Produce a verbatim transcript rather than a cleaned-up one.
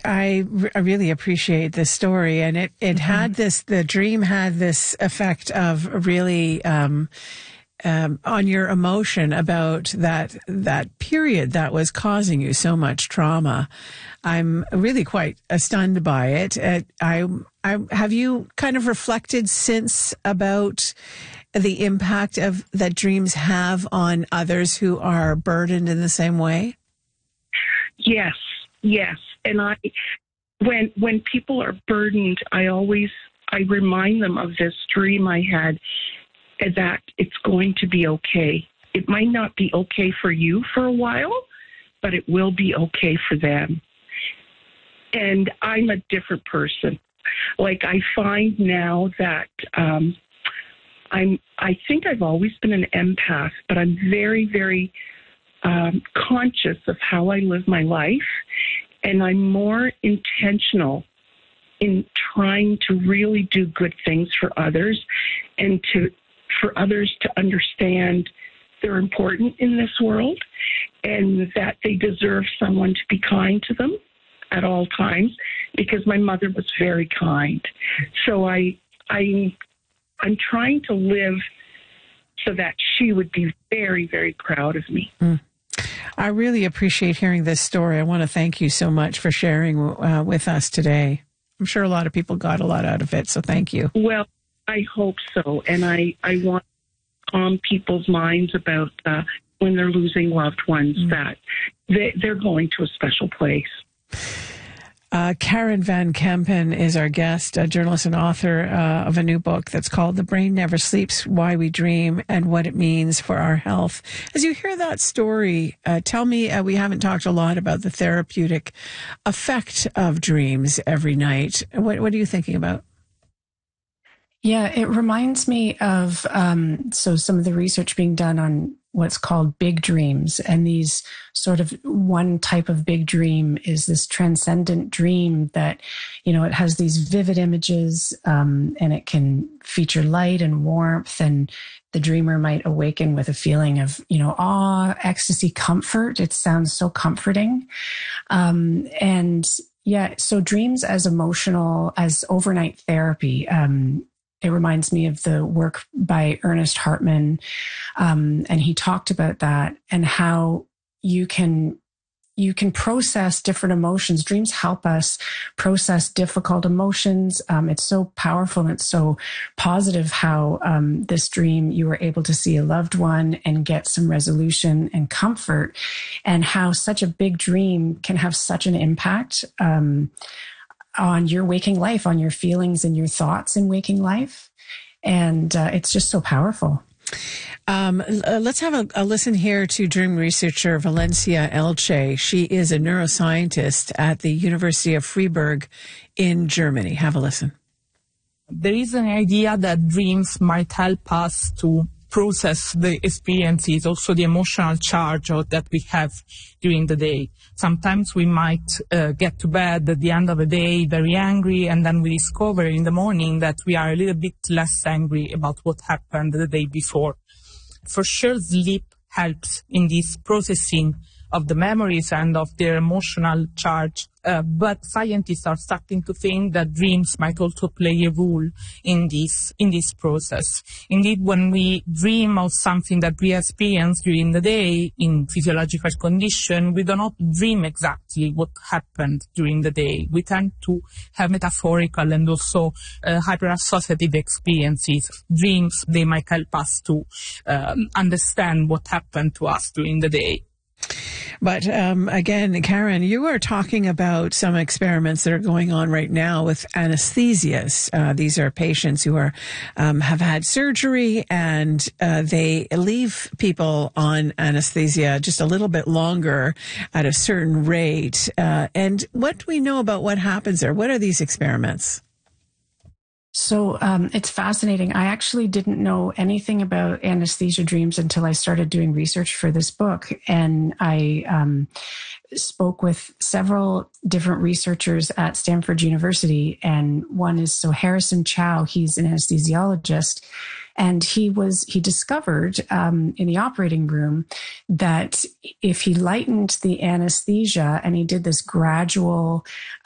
I, re- I really appreciate this story, and it it mm-hmm. had this. The dream had this effect of really. Um, Um, on your emotion about that that period that was causing you so much trauma. I'm really quite stunned by it. Uh, I, I have you kind of reflected since about the impact of that dreams have on others who are burdened in the same way? Yes, yes. And I, when when people are burdened, I always I remind them of this dream I had, that it's going to be okay. It might not be okay for you for a while, but it will be okay for them. And I'm a different person. Like, I find now that um, I'm, I think I've always been an empath, but I'm very, very um, conscious of how I live my life. And I'm more intentional in trying to really do good things for others and to for others to understand they're important in this world and that they deserve someone to be kind to them at all times, because my mother was very kind. So I, I, I'm trying to live so that she would be very, very proud of me. Mm. I really appreciate hearing this story. I want to thank you so much for sharing uh, with us today. I'm sure a lot of people got a lot out of it, so thank you. Well, I hope so, and I, I want to calm people's minds about uh, when they're losing loved ones, mm. that they, they're going to a special place. Uh, Karen Van Kempen is our guest, a journalist and author uh, of a new book that's called The Brain Never Sleeps, Why We Dream and What It Means for Our Health. As you hear that story, uh, tell me, uh, we haven't talked a lot about the therapeutic effect of dreams every night. What, what are you thinking about? Yeah, it reminds me of, um, so some of the research being done on what's called big dreams. And these sort of one type of big dream is this transcendent dream that, you know, it has these vivid images, um, and it can feature light and warmth, and the dreamer might awaken with a feeling of, you know, awe, ecstasy, comfort. It sounds so comforting. Um, and yeah, so dreams as emotional, as overnight therapy, um, it reminds me of the work by Ernest Hartman. Um, and he talked about that and how you can, you can process different emotions. Dreams help us process difficult emotions. Um, it's so powerful and it's so positive how um, this dream, you were able to see a loved one and get some resolution and comfort, and how such a big dream can have such an impact um on your waking life, on your feelings and your thoughts in waking life. And uh, it's just so powerful. Um, uh, let's have a, a listen here to dream researcher Valencia Elche. She is a neuroscientist at the University of Freiburg in Germany. Have a listen. There is an idea that dreams might help us to process the experiences, also the emotional charge that we have during the day. Sometimes we might uh, get to bed at the end of the day very angry, and then we discover in the morning that we are a little bit less angry about what happened the day before. For sure, sleep helps in this processing of the memories and of their emotional charge. Uh, but scientists are starting to think that dreams might also play a role in this in this process. Indeed, when we dream of something that we experience during the day in physiological condition, we do not dream exactly what happened during the day. We tend to have metaphorical and also uh, hyper-associative experiences. Dreams, they might help us to um, understand what happened to us during the day. But um, again, Karen, you are talking about some experiments that are going on right now with anesthesias. Uh, these are patients who are um, have had surgery, and uh, they leave people on anesthesia just a little bit longer at a certain rate. Uh, and what do we know about what happens there? What are these experiments? So um, it's fascinating. I actually didn't know anything about anesthesia dreams until I started doing research for this book. And I um, spoke with several different researchers at Stanford University. And one is, so Harrison Chow, he's an anesthesiologist. And he was, he discovered um, in the operating room that if he lightened the anesthesia and he did this gradual